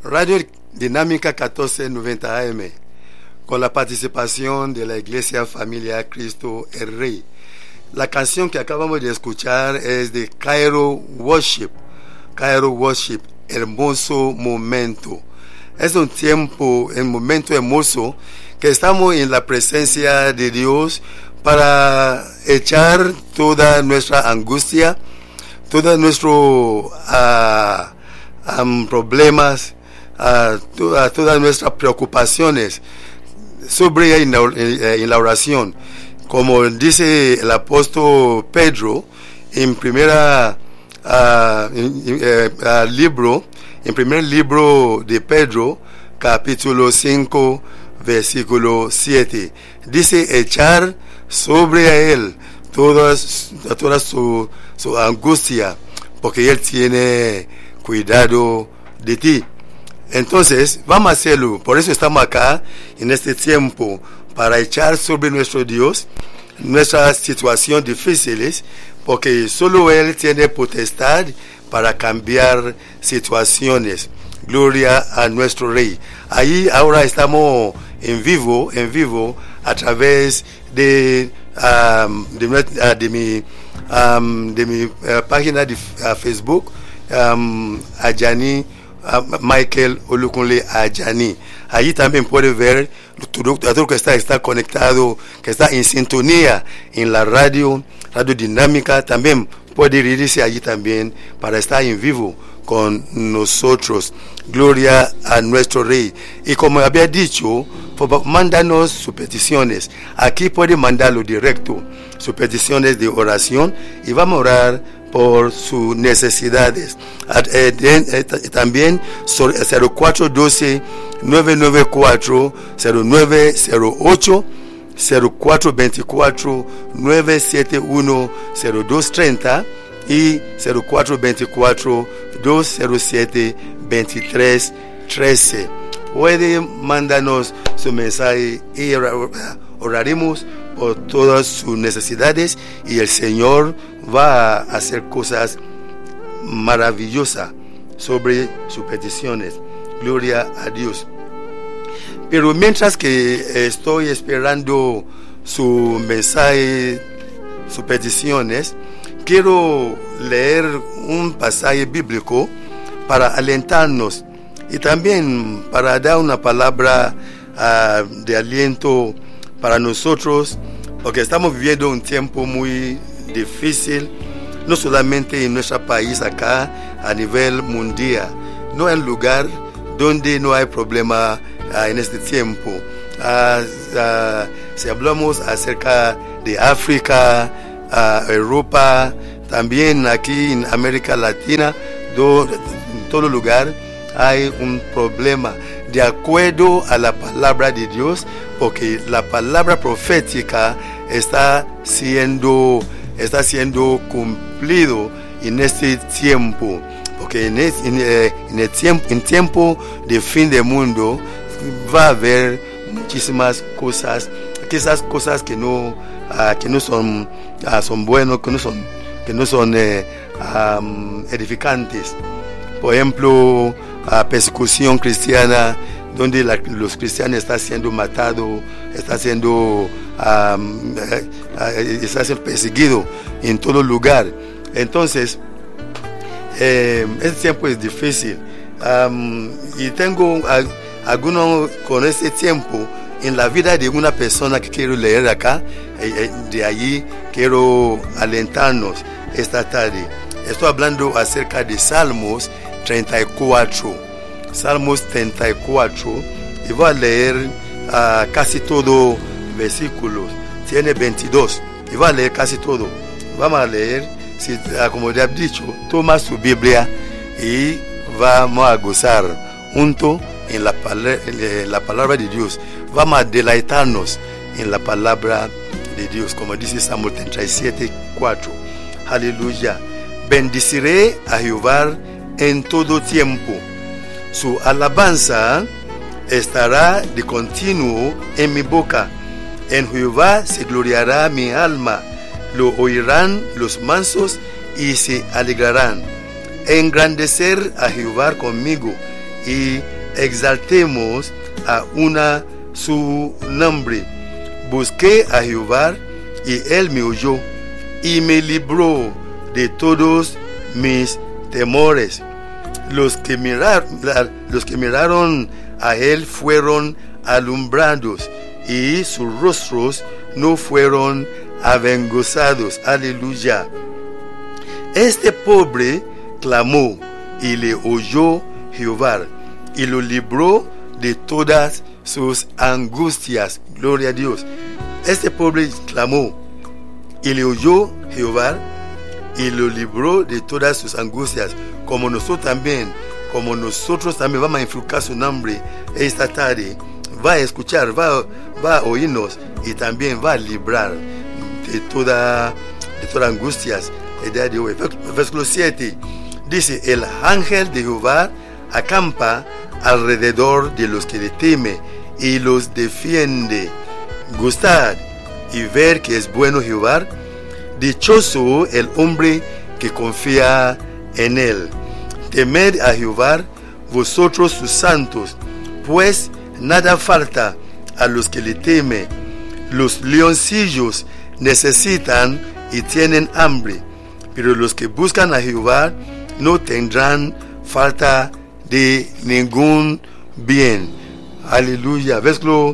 Radio Dinámica 1490 AM, con la participación de la Iglesia Familia Cristo el Rey. La canción que acabamos de escuchar es de Cairo Worship, hermoso momento. Es un momento hermoso que estamos en la presencia de Dios para echar toda nuestra angustia, todos nuestros problemas, todas nuestras preocupaciones sobre en la oración. Como dice el apóstol Pedro en primer libro de Pedro, capítulo 5, versículo 7. Dice echar sobre él toda su angustia, porque él tiene cuidado de ti. Entonces, vamos a hacerlo. Por eso estamos acá en este tiempo, para echar sobre nuestro Dios nuestras situaciones difíciles, porque solo Él tiene potestad para cambiar situaciones. Gloria a nuestro Rey. Ahí ahora estamos en vivo, a través de mi página de Facebook, Ajani, Michael Olukunle Ajani. Allí también puede ver todo lo que está conectado, que está en sintonía en la radio dinámica. También puede dirigirse allí también para estar en vivo con nosotros. Gloria a nuestro Rey. Y como había dicho, mándanos sus peticiones. Aquí puede mandarlo directo, sus peticiones de oración, y vamos a orar por sus necesidades. También 0412 994 0908, 0424 971 0230 y 0424 207 2313. Puede mandarnos su mensaje y oraremos por todas sus necesidades, y el Señor va a hacer cosas maravillosas sobre sus peticiones. Gloria a Dios. Pero mientras que estoy esperando su mensaje, sus peticiones, quiero leer un pasaje bíblico para alentarnos y también para dar una palabra de aliento para nosotros, porque estamos viviendo un tiempo muy difícil, no solamente en nuestro país, acá a nivel mundial. No hay lugar donde no hay problema en este tiempo. Si hablamos acerca de África, Europa, también aquí en América Latina, en todo lugar hay un problema, de acuerdo a la palabra de Dios, porque la palabra profética está siendo cumplido en este tiempo, porque en tiempo de fin del mundo va a haber muchísimas cosas, quizás cosas que no son buenos, que no son edificantes. Por ejemplo, persecución cristiana, donde los cristianos están siendo matados, están siendo perseguidos en todo lugar. Entonces, este tiempo es difícil, y tengo algunos con este tiempo en la vida de una persona que quiero leer acá. De allí quiero alentarnos esta tarde. Estoy hablando acerca de Salmos 34. Salmos 34, y voy a leer casi todo versículos. Tiene 22 y voy a leer casi todo. Vamos a leer, como ya he dicho, toma su Biblia y vamos a gozar junto en la palabra de Dios. Vamos a deleitarnos en la palabra de Dios, como dice Salmos 37, 4. Aleluya. Bendiciré a Jehová en todo tiempo. Su alabanza estará de continuo en mi boca. En Jehová se gloriará mi alma. Lo oirán los mansos y se alegrarán. Engrandecer a Jehová conmigo y exaltemos a una su nombre. Busqué a Jehová y él me oyó y me libró de todos mis temores. Los que miraron a él fueron alumbrados y sus rostros no fueron avergonzados. Aleluya. Este pobre clamó y le oyó Jehová y lo libró de todas sus angustias. Gloria a Dios. Este pobre clamó y le oyó Jehová y lo libró de todas sus angustias. Como nosotros también vamos a invocar su nombre esta tarde, va a escuchar, va a oírnos y también va a librar de todas angustias el día de hoy. Versículo 7 dice: el ángel de Jehová acampa alrededor de los que le temen y los defiende. Gustad y ver que es bueno Jehová. Dichoso el hombre que confía en él. Temed a Jehová vosotros sus santos, pues nada falta a los que le temen. Los leoncillos necesitan y tienen hambre, pero los que buscan a Jehová no tendrán falta de ningún bien. Aleluya. Versículo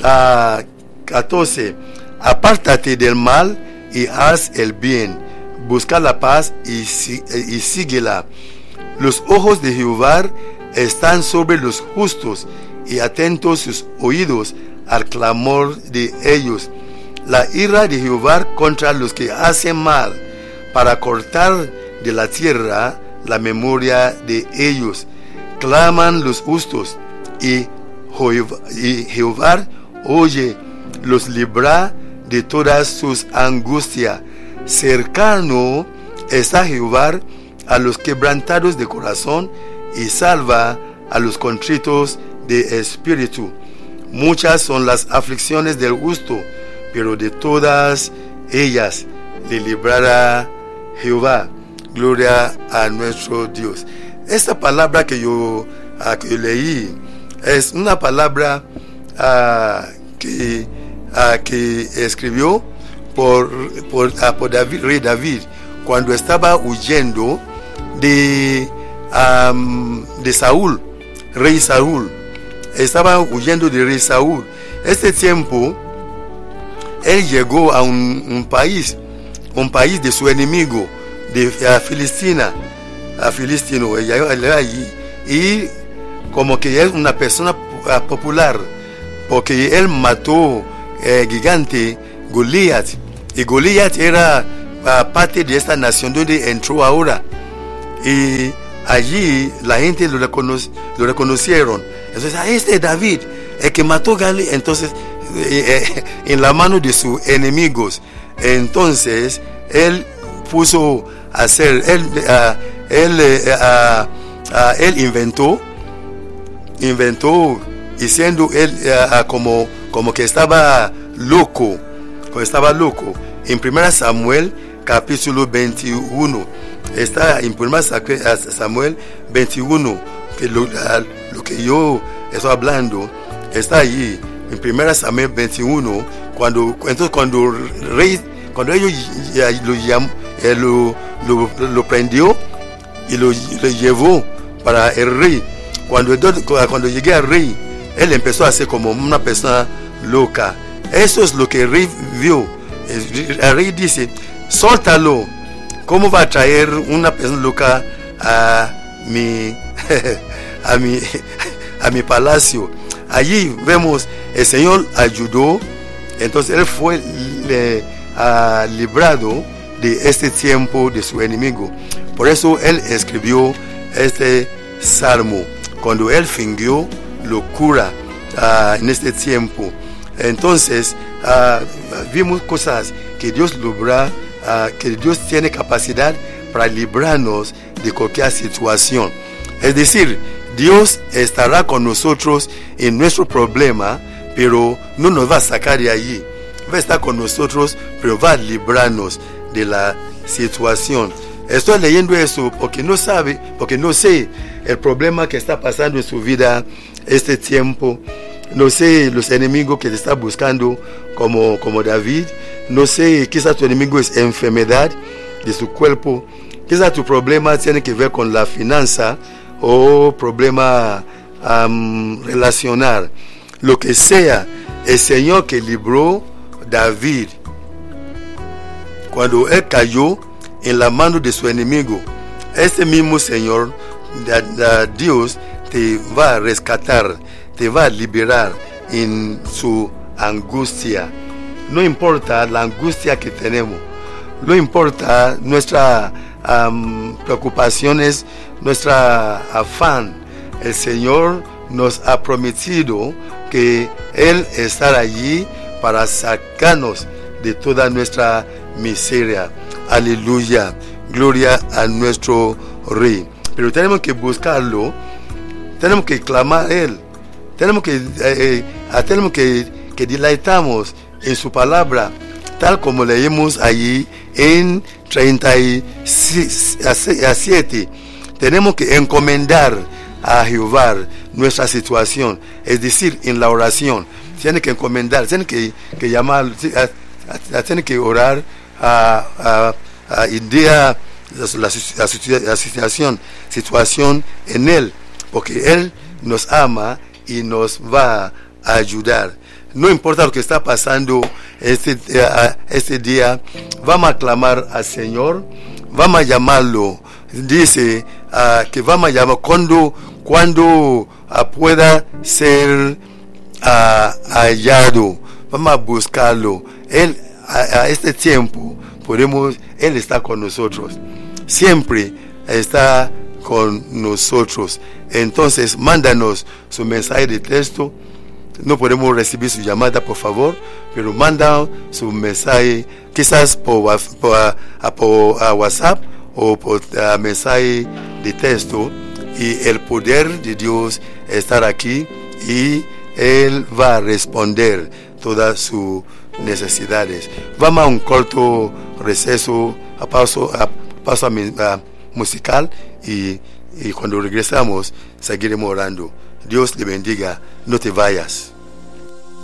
14. Apártate del mal y haz el bien, busca la paz y síguela. Los ojos de Jehová están sobre los justos y atentos sus oídos al clamor de ellos. La ira de Jehová contra los que hacen mal, para cortar de la tierra la memoria de ellos. Claman los justos y Jehová oye, los libra de todas sus angustias. Cercano está Jehová a los quebrantados de corazón y salva a los contritos de espíritu. Muchas son las aflicciones del justo, pero de todas ellas le librará Jehová. Gloria a nuestro Dios. Esta palabra que yo leí es una palabra que escribió por David, rey David, cuando estaba huyendo de Saúl, rey Saúl. Estaba huyendo de rey Saúl. Este tiempo él llegó a un país de su enemigo, de Filistino, y como que es una persona popular, porque él mató gigante Goliat, y Goliat era parte de esta nación donde entró ahora, y allí la gente lo reconocieron. Entonces, este es David, el que mató Goliat, entonces en la mano de sus enemigos. Entonces él puso a hacer, él inventó diciendo él como que estaba loco, En 1 Samuel capítulo 21, está en 1 Samuel 21, que lo que yo estoy hablando está allí en 1 Samuel 21, cuando ellos lo prendió y lo llevó para el rey. Cuando llegué al rey, él empezó a ser como una persona loca. Eso es lo que el rey vio. El rey dice: suéltalo. ¿Cómo va a traer una persona loca a mi palacio? Allí vemos el Señor ayudó. Entonces él fue librado de este tiempo de su enemigo. Por eso él escribió este salmo, cuando él fingió locura en este tiempo. Entonces vimos cosas que Dios logra, que Dios tiene capacidad para librarnos de cualquier situación. Es decir, Dios estará con nosotros en nuestro problema, pero no nos va a sacar de allí. Va a estar con nosotros, pero va a librarnos de la situación. Estoy leyendo eso porque no sé el problema que está pasando en su vida este tiempo. No sé los enemigos que te está buscando como David. No sé, quizás tu enemigo es enfermedad de su cuerpo. Quizás tu problema tiene que ver con la finanza o problema relacional. Lo que sea, el Señor que libró David cuando él cayó en la mano de su enemigo, este mismo Señor, Dios, te va a rescatar, te va a liberar en su angustia. No importa la angustia que tenemos, no importa nuestras preocupaciones, nuestra afán, el Señor nos ha prometido que Él estará allí para sacarnos de toda nuestra miseria. Aleluya, gloria a nuestro Rey. Pero tenemos que buscarlo, tenemos que clamar a Él, tenemos que deleitamos en su palabra, tal como leemos allí en 37. Tenemos que encomendar a Jehová nuestra situación, es decir, en la oración. Tiene que encomendar, tiene que llamar, tiene que orar a idea la situación en Él, porque Él nos ama y nos va a ayudar. No importa lo que está pasando este día, vamos a clamar al Señor, vamos a llamarlo. Dice que vamos a llamar cuando pueda ser hallado. Vamos a buscarlo. Él a este tiempo Él está con nosotros, siempre está con nosotros. Entonces mándanos su mensaje de texto. No podemos recibir su llamada, por favor, pero manda su mensaje, quizás por WhatsApp o por mensaje de texto, y el poder de Dios estará aquí y Él va a responder todas sus necesidades. Vamos a un corto receso, a pausa musical, y cuando regresamos seguiremos orando. Dios te bendiga, no te vayas.